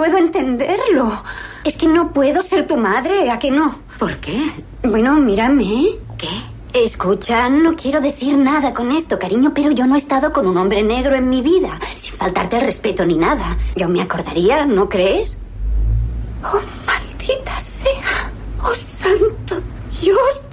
puedo entenderlo. Es que no puedo ser tu madre, ¿a que no? ¿Por qué? Bueno, mírame. ¿Qué? Escucha, no quiero decir nada con esto, cariño, pero yo no he estado con un hombre negro en mi vida, sin faltarte el respeto ni nada. Yo me acordaría, ¿no crees? Oh, maldita sea. Oh, santo Dios